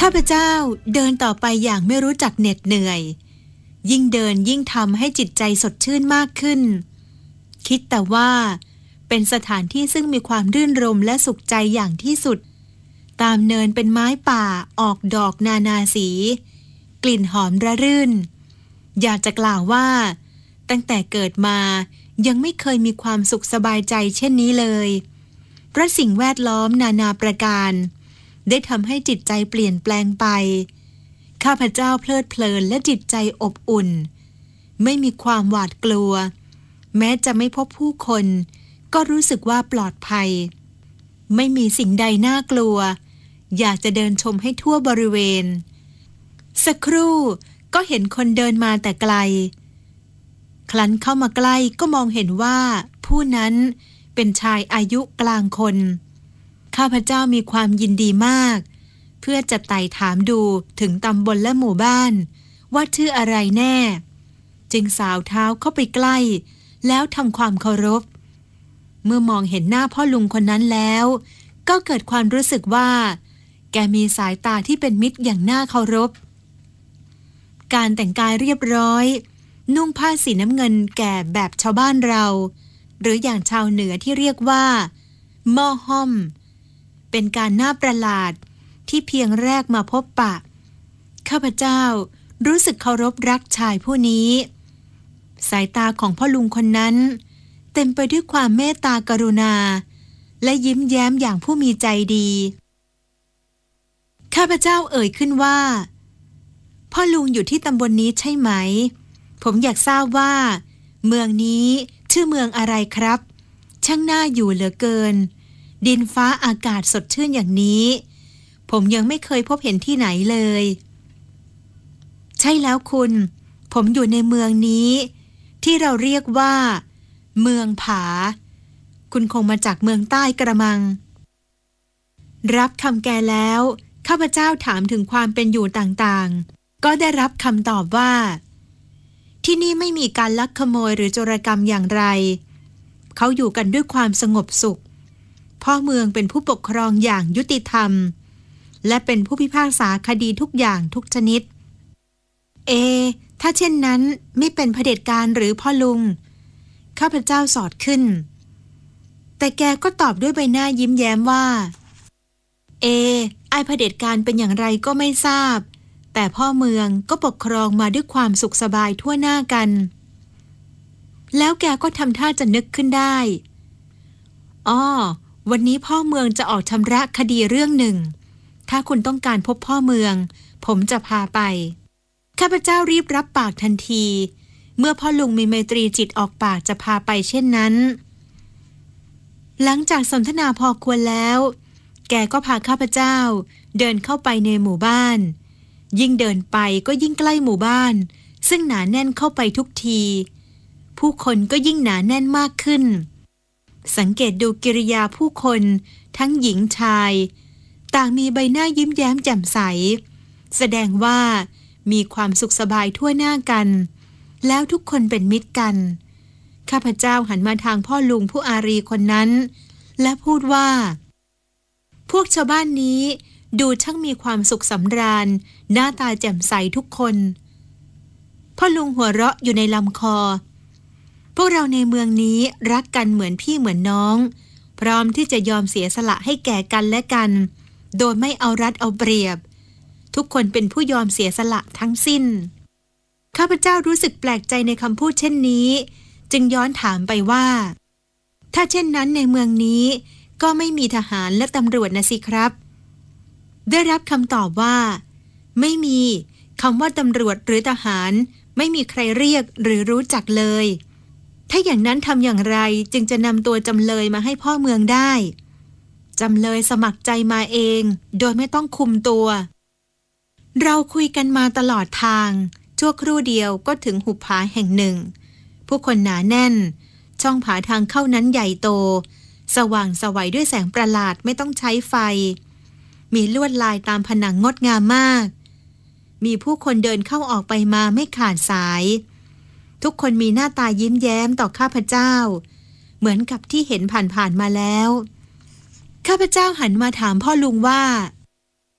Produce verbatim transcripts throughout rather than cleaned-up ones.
ข้าพเจ้าเดินต่อไปอย่างไม่รู้จักเหน็ดเหนื่อยยิ่งเดินยิ่งทำให้จิตใจสดชื่นมากขึ้นคิดแต่ว่าเป็นสถานที่ซึ่งมีความรื่นรมและสุขใจอย่างที่สุดตามเนินเป็นไม้ป่าออกดอกนานาสีกลิ่นหอมระรื่นอยากจะกล่าวว่าตั้งแต่เกิดมายังไม่เคยมีความสุขสบายใจเช่นนี้เลยเพราะสิ่งแวดล้อมนานาประการได้ทำให้จิตใจเปลี่ยนแปลงไปข้าพเจ้าเพลิดเพลินและจิตใจอบอุ่นไม่มีความหวาดกลัวแม้จะไม่พบผู้คนก็รู้สึกว่าปลอดภัยไม่มีสิ่งใดน่ากลัวอยากจะเดินชมให้ทั่วบริเวณสักครู่ก็เห็นคนเดินมาแต่ไกลครั้นเข้ามาใกล้ก็มองเห็นว่าผู้นั้นเป็นชายอายุกลางคนข้าพเจ้ามีความยินดีมากเพื่อจะไต่ถามดูถึงตำบลและหมู่บ้านว่าชื่ออะไรแน่จึงสาวเท้าเข้าไปใกล้แล้วทำความเคารพเมื่อมองเห็นหน้าพ่อลุงคนนั้นแล้วก็เกิดความรู้สึกว่าแกมีสายตาที่เป็นมิตรอย่างน่าเคารพการแต่งกายเรียบร้อยนุ่งผ้าสีน้ำเงินแก่แบบชาวบ้านเราหรืออย่างชาวเหนือที่เรียกว่าหม้อห้อมเป็นการน่าประหลาดที่เพียงแรกมาพบปะข้าพเจ้ารู้สึกเคารพรักชายผู้นี้สายตาของพ่อลุงคนนั้นเต็มไปด้วยความเมตตากรุณาและยิ้มแย้มอย่างผู้มีใจดีข้าพเจ้าเอ่ยขึ้นว่าพ่อลุงอยู่ที่ตำบลนี้ใช่ไหมผมอยากทราบว่าเมืองนี้ชื่อเมืองอะไรครับช่างน่าอยู่เหลือเกินดินฟ้าอากาศสดชื่นอย่างนี้ผมยังไม่เคยพบเห็นที่ไหนเลยใช่แล้วคุณผมอยู่ในเมืองนี้ที่เราเรียกว่าเมืองผาคุณคงมาจากเมืองใต้กระมังรับคำแกแล้วข้าพเจ้าถามถึงความเป็นอยู่ต่างๆก็ได้รับคำตอบว่าที่นี่ไม่มีการลักขโมยหรือโจรกรรมอย่างไรเขาอยู่กันด้วยความสงบสุขพ่อเมืองเป็นผู้ปกครองอย่างยุติธรรมและเป็นผู้พิพากษาคดีทุกอย่างทุกชนิดเอถ้าเช่นนั้นไม่เป็นเผด็จการหรือพ่อลุงข้าพเจ้าสอดขึ้นแต่แกก็ตอบด้วยใบหน้ายิ้มแย้มว่าเอไอเผด็จการเป็นอย่างไรก็ไม่ทราบแต่พ่อเมืองก็ปกครองมาด้วยความสุขสบายทั่วหน้ากันแล้วแกก็ทำท่าจะนึกขึ้นได้อ้อวันนี้พ่อเมืองจะออกชำระคดีเรื่องหนึ่งถ้าคุณต้องการพบพ่อเมืองผมจะพาไปข้าพเจ้ารีบรับปากทันทีเมื่อพ่อลุงมีไมตรีจิตออกปากจะพาไปเช่นนั้นหลังจากสนทนาพอควรแล้วแกก็พาข้าพเจ้าเดินเข้าไปในหมู่บ้านยิ่งเดินไปก็ยิ่งใกล้หมู่บ้านซึ่งหนาแน่นเข้าไปทุกทีผู้คนก็ยิ่งหนาแน่นมากขึ้นสังเกตดูกิริยาผู้คนทั้งหญิงชายต่างมีใบหน้ายิ้มแย้มแจ่มใสแสดงว่ามีความสุขสบายทั่วหน้ากันแล้วทุกคนเป็นมิตรกันข้าพเจ้าหันมาทางพ่อลุงผู้อารีคนนั้นและพูดว่าพวกชาวบ้านนี้ดูช่างมีความสุขสำราญหน้าตาแจ่มใสทุกคนพ่อลุงหัวเราะอยู่ในลำคอพวกเราในเมืองนี้รักกันเหมือนพี่เหมือนน้องพร้อมที่จะยอมเสียสละให้แก่กันและกันโดยไม่เอารัดเอาเปรียบทุกคนเป็นผู้ยอมเสียสละทั้งสิ้นข้าพเจ้ารู้สึกแปลกใจในคำพูดเช่นนี้จึงย้อนถามไปว่าถ้าเช่นนั้นในเมืองนี้ก็ไม่มีทหารและตำรวจนะสิครับได้รับคำตอบว่าไม่มีคำว่าตำรวจหรือทหารไม่มีใครเรียกหรือรู้จักเลยถ้าอย่างนั้นทำอย่างไรจึงจะนำตัวจำเลยมาให้พ่อเมืองได้จำเลยสมัครใจมาเองโดยไม่ต้องคุมตัวเราคุยกันมาตลอดทางชั่วครู่เดียวก็ถึงหุบผาแห่งหนึ่งผู้คนหนาแน่นช่องผาทางเข้านั้นใหญ่โตสว่างสวัยด้วยแสงประหลาดไม่ต้องใช้ไฟมีลวดลายตามผนังงดงามมากมีผู้คนเดินเข้าออกไปมาไม่ขาดสายทุกคนมีหน้าตายิ้มแย้มต่อข้าพเจ้าเหมือนกับที่เห็นผ่านๆมาแล้วข้าพเจ้าหันมาถามพ่อลุงว่า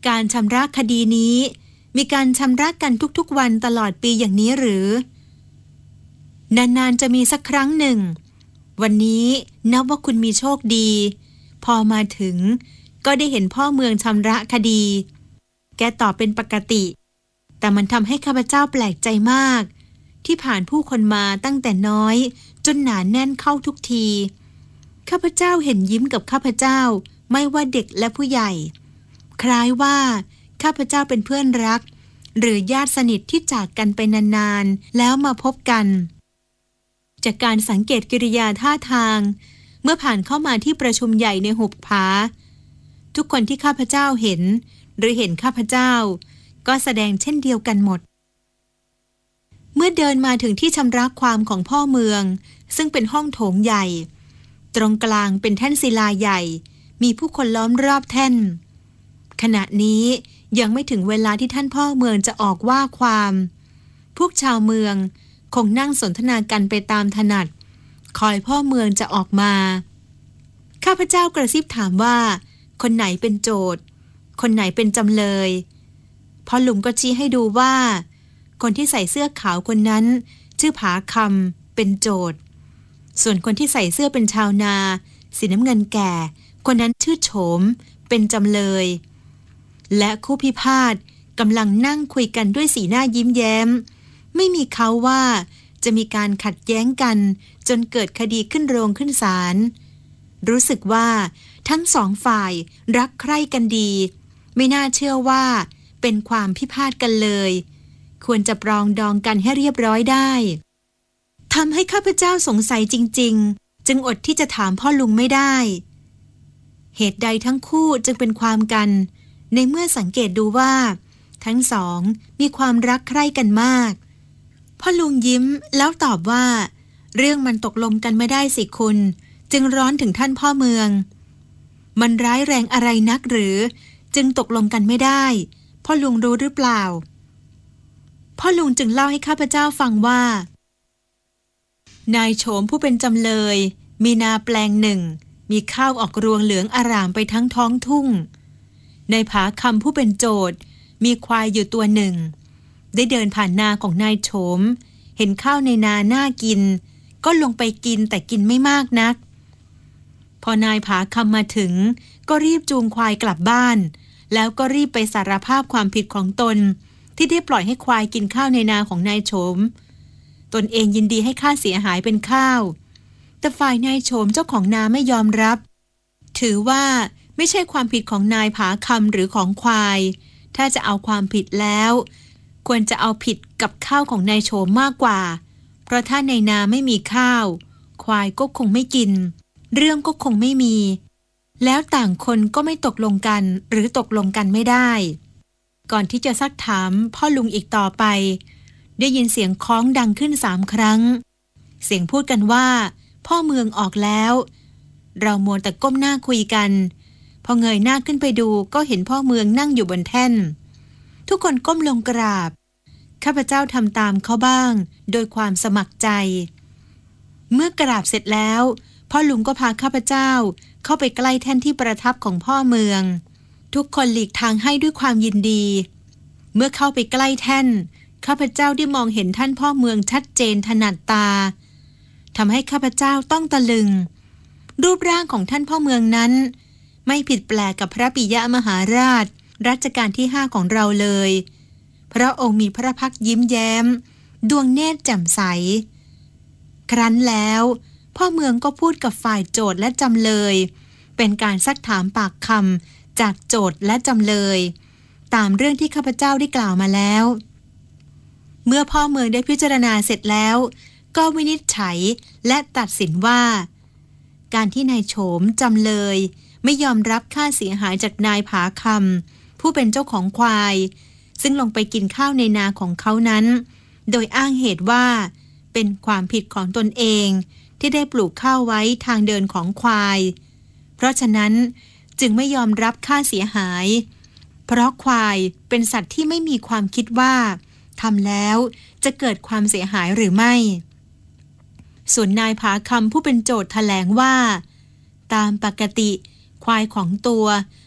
การชำระคดีนี้มีการชำระกันทุกๆวันตลอดปีอย่างนี้หรือนานๆจะมีสักครั้งหนึ่งวันนี้นับว่าคุณมีโชคดีพอมาถึงก็ได้เห็นพ่อเมืองชำระคดีแกตอบเป็นปกติแต่มันทำให้ข้าพเจ้าแปลกใจมากที่ผ่านผู้คนมาตั้งแต่น้อยจนหนาแน่นเข้าทุกทีข้าพเจ้าเห็นยิ้มกับข้าพเจ้าไม่ว่าเด็กและผู้ใหญ่คล้ายว่าข้าพเจ้าเป็นเพื่อนรักหรือญาติสนิทที่จากกันไปนานๆแล้วมาพบกันจากการสังเกตกิริยาท่าทางเมื่อผ่านเข้ามาที่ประชุมใหญ่ในหุบผาทุกคนที่ข้าพเจ้าเห็นหรือเห็นข้าพเจ้าก็แสดงเช่นเดียวกันหมดเมื่อเดินมาถึงที่ชำระความของพ่อเมืองซึ่งเป็นห้องโถงใหญ่ตรงกลางเป็นแท่นศิลาใหญ่มีผู้คนล้อมรอบแท่นขณะนี้ยังไม่ถึงเวลาที่ท่านพ่อเมืองจะออกว่าความพวกชาวเมืองคงนั่งสนทนากันไปตามถนัดคอยพ่อเมืองจะออกมาข้าพเจ้ากระซิบถามว่าคนไหนเป็นโจทย์คนไหนเป็นจำเลยพ่อลุงก็ชี้ให้ดูว่าคนที่ใส่เสื้อขาวคนนั้นชื่อผาคำเป็นโจทย์ส่วนคนที่ใส่เสื้อเป็นชาวนาสีน้ำเงินแก่คนนั้นชื่อโฉมเป็นจำเลยและคู่พิพาทกำลังนั่งคุยกันด้วยสีหน้ายิ้มแย้มไม่มีเขาว่าจะมีการขัดแย้งกันจนเกิดคดีขึ้นโรงขึ้นศาลรู้สึกว่าทั้งสองฝ่ายรักใคร่กันดีไม่น่าเชื่อว่าเป็นความพิพาทกันเลยควรจะปรองดองกันให้เรียบร้อยได้ทำให้ข้าพเจ้าสงสัยจริงๆจึงอดที่จะถามพ่อลุงไม่ได้เหตุใดทั้งคู่จึงเป็นความกันในเมื่อสังเกตดูว่าทั้งสองมีความรักใคร่กันมากพ่อลุงยิ้มแล้วตอบว่าเรื่องมันตกลงกันไม่ได้สิคุณจึงร้อนถึงท่านพ่อเมืองมันร้ายแรงอะไรนักหรือจึงตกลงกันไม่ได้พ่อลุงรู้หรือเปล่าพ่อลุงจึงเล่าให้ข้าพเจ้าฟังว่านายโฉมผู้เป็นจำเลยมีนาแปลงหนึ่งมีข้าวออกรวงเหลืองอร่ามไปทั้งท้องทุ่งนายผาคำผู้เป็นโจทย์มีควายอยู่ตัวหนึ่งได้เดินผ่านนาของนายโฉมเห็นข้าวในนาน่ากินก็ลงไปกินแต่กินไม่มากนักพอนายผาคำมาถึงก็รีบจูงควายกลับบ้านแล้วก็รีบไปสารภาพความผิดของตนที่ได้ปล่อยให้ควายกินข้าวในนาของนายโฉมตนเองยินดีให้ค่าเสียหายเป็นข้าวแต่ฝ่ายนายโฉมเจ้าของนาไม่ยอมรับถือว่าไม่ใช่ความผิดของนายผาคำหรือของควายถ้าจะเอาความผิดแล้วควรจะเอาผิดกับข้าวของนายโฉมมากกว่าเพราะถ้าในนาไม่มีข้าวควายก็คงไม่กินเรื่องก็คงไม่มีแล้วต่างคนก็ไม่ตกลงกันหรือตกลงกันไม่ได้ก่อนที่จะซักถามพ่อลุงอีกต่อไปได้ยินเสียงค้องดังขึ้นสามครั้งเสียงพูดกันว่าพ่อเมืองออกแล้วเรามัวแต่ก้มหน้าคุยกันพอเงยหน้าขึ้นไปดูก็เห็นพ่อเมืองนั่งอยู่บนแท่นทุกคนก้มลงกราบข้าพเจ้าทำตามเขาบ้างโดยความสมัครใจเมื่อกราบเสร็จแล้วพ่อลุงก็พาข้าพเจ้าเข้าไปใกล้แท่นที่ประทับของพ่อเมืองทุกคนหลีกทางให้ด้วยความยินดีเมื่อเข้าไปใกล้แท่นข้าพเจ้าได้มองเห็นท่านพ่อเมืองชัดเจนถนัดตาทำให้ข้าพเจ้าต้องตะลึงรูปร่างของท่านพ่อเมืองนั้นไม่ผิดแปลกกับพระปิยมหาราชรัชกาลที่ห้าของเราเลยพระองค์มีพระพักตร์ยิ้มแย้มดวงเนตรแจ่มใสครั้นแล้วพ่อเมืองก็พูดกับฝ่ายโจทย์และจำเลยเป็นการซักถามปากคำจากโจทย์และจำเลยตามเรื่องที่ข้าพเจ้าได้กล่าวมาแล้วเมื่อพ่อเมืองได้พิจารณาเสร็จแล้วก็วินิจฉัยและตัดสินว่าการที่นายโฉมจำเลยไม่ยอมรับค่าเสียหายจากนายผาคำผู้เป็นเจ้าของควายซึ่งลงไปกินข้าวในนาของเขานั้นโดยอ้างเหตุว่าเป็นความผิดของตนเองที่ได้ปลูกข้าวไว้ทางเดินของควายเพราะฉะนั้นจึงไม่ยอมรับค่าเสียหายเพราะควายเป็นสัตว์ที่ไม่มีความคิดว่าทำแล้วจะเกิดความเสียหายหรือไม่ส่วนนายผาคำผู้เป็นโจทย์แถลงว่าตามปกติควายของตัว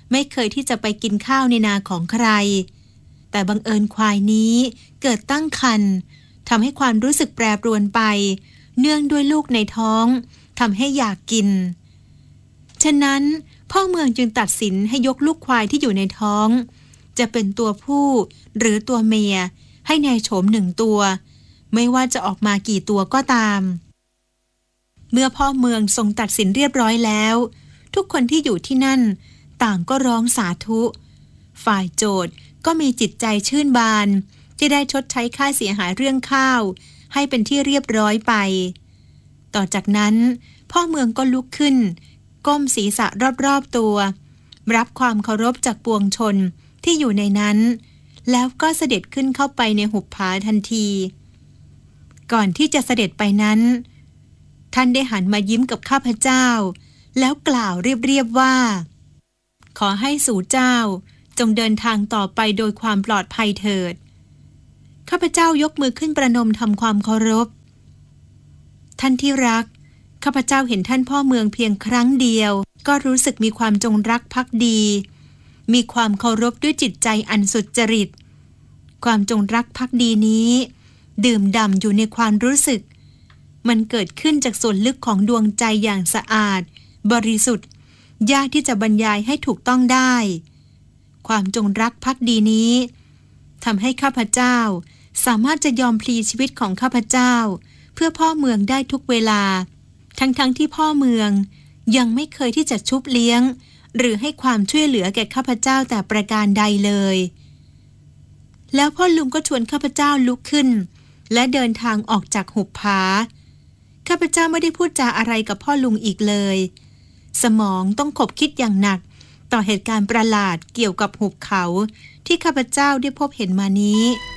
ไม่เคยที่จะไปกินข้าวในนาของใครแต่บังเอิญควายนี้เกิดตั้งครรภ์ทำให้ความรู้สึกแปรปรวนไปเนื่องด้วยลูกในท้องทำให้อยากกินฉะนั้นพ่อเมืองจึงตัดสินให้ยกลูกควายที่อยู่ในท้องจะเป็นตัวผู้หรือตัวเมียให้นายโฉมหนึ่งตัวไม่ว่าจะออกมากี่ตัวก็ตามเมื่อพ่อเมืองทรงตัดสินเรียบร้อยแล้วทุกคนที่อยู่ที่นั่นต่างก็ร้องสาธุฝ่ายโจทย์ก็มีจิตใจชื่นบานที่ได้ชดใช้ค่าเสียหายเรื่องข้าวให้เป็นที่เรียบร้อยไปต่อจากนั้นพ่อเมืองก็ลุกขึ้นก้มศีรษะรอบๆตัวรับความเคารพจากปวงชนที่อยู่ในนั้นแล้วก็เสด็จขึ้นเข้าไปในหุบผาทันทีก่อนที่จะเสด็จไปนั้นท่านได้หันมายิ้มกับข้าพเจ้าแล้วกล่าวเรียบๆว่าขอให้สู่เจ้าจงเดินทางต่อไปโดยความปลอดภัยเถิดข้าพเจ้ายกมือขึ้นประนมทำความเคารพท่านที่รักข้าพเจ้าเห็นท่านพ่อเมืองเพียงครั้งเดียวก็รู้สึกมีความจงรักภักดีมีความเคารพด้วยจิตใจอันสุจริตความจงรักภักดีนี้ดื่มด่ำอยู่ในความรู้สึกมันเกิดขึ้นจากส่วนลึกของดวงใจอย่างสะอาดบริสุทธิ์ยากที่จะบรรยายให้ถูกต้องได้ความจงรักภักดีนี้ทำให้ข้าพเจ้าสามารถจะยอมพลีชีวิตของข้าพเจ้าเพื่อพ่อเมืองได้ทุกเวลาทั้งๆ ท, ที่พ่อเมืองยังไม่เคยที่จะชุบเลี้ยงหรือให้ความช่วยเหลือแก่ข้าพเจ้าแต่ประการใดเลยแล้วพ่อลุงก็ชวนข้าพเจ้าลุกขึ้นและเดินทางออกจากหุบผาข้าพเจ้าไม่ได้พูดจาอะไรกับพ่อลุงอีกเลยสมองต้องขบคิดอย่างหนักต่อเหตุการณ์ประหลาดเกี่ยวกับหุบเขาที่ข้าพเจ้าได้พบเห็นมานี้